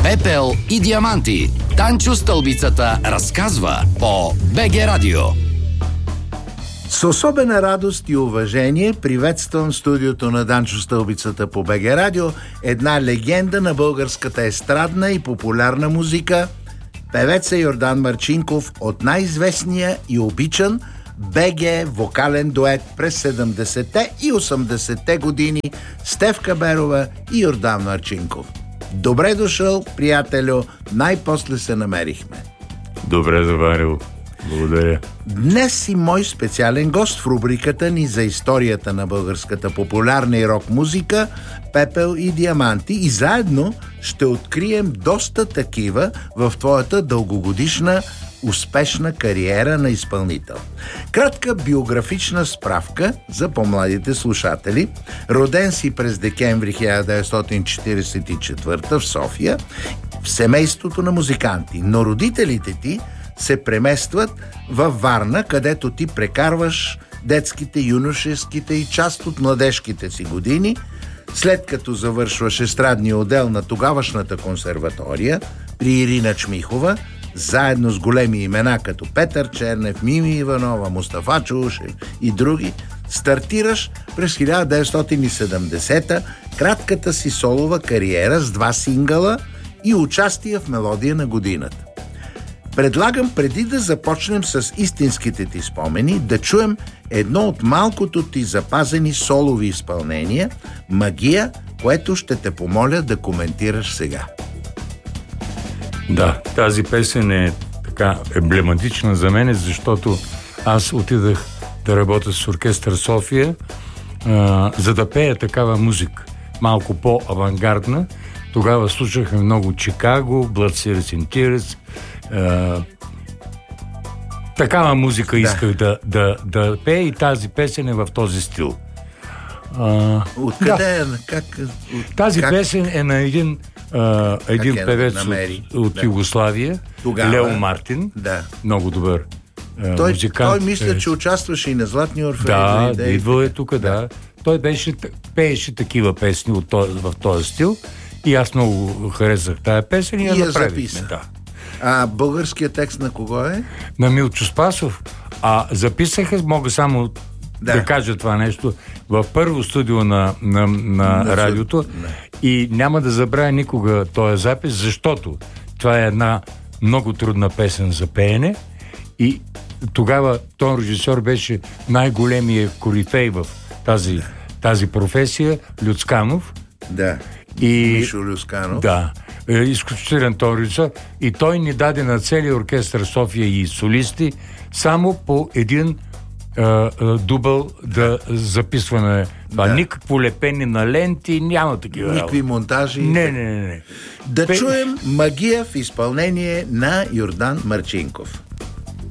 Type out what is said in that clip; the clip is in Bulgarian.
Пепел и диаманти. Данчо Стълбицата разказва по БГ Радио. С особена радост и уважение приветствам в студиото на Данчо Стълбицата по БГ Радио една легенда на българската естрадна и популярна музика, певеца Йордан Марчинков от най-известния и обичан БГ вокален дует през 70-те и 80-те години Стефка Берова и Йордан Марчинков. Добре дошъл, приятелю, най-после се намерихме. Добре заварил. Благодаря. Днес си мой специален гост в рубриката ни за историята на българската популярна и рок музика Пепел и диаманти и заедно ще открием доста такива в твоята дългогодишна успешна кариера на изпълнител. Кратка биографична справка за по-младите слушатели. Роден си през декември 1944 в София в семейството на музиканти, но родителите ти се преместват във Варна, където ти прекарваш детските, юношеските и част от младежките си години, след като завършваш естрадния отдел на тогавашната консерватория при Ирина Чмихова, заедно с големи имена като Петър Чернев, Мими Иванова, Мустафа Чаушев и други, стартираш през 1970-та кратката си солова кариера с 2 сингъла и участие в Мелодия на годината. Предлагам, преди да започнем с истинските ти спомени, да чуем едно от малкото ти запазени солови изпълнения «Магия», което ще те помоля да коментираш сега. Да, тази песен е така емблематична за мен, защото аз отидах да работя с оркестър София, за да пея такава музика, малко по-авангардна. Тогава слушахме много Чикаго, Blood Series and Tears. Такава музика исках да пея и тази песен е в този стил. Откъде е? Тази песен е на един певец от Югославия, тогава, Лео Мартин, много добър музикант. Той мисля, че участваше и на Златни Орфеи. Да, идвал е тук, да. Той пееше такива песни в този стил и аз много харесах тая песен и я направихме. Да. А българският текст на кого е? На Милчо Спасов. Записаха, мога само да кажа това нещо, в първо студио на радиото и няма да забравя никога този запис, защото това е една много трудна песен за пеене и тогава тон режисьор беше най-големия корифей в тази професия, Люцканов. Да. Мишо Люцканов. Да. Изключителен тон режисьор. И той ни даде на целия оркестър София и солисти само по един дубъл да записване. Никакво лепене на ленти, няма такива. Никакви монтажи. Не. Да чуем «Магия» в изпълнение на Йордан Марчинков.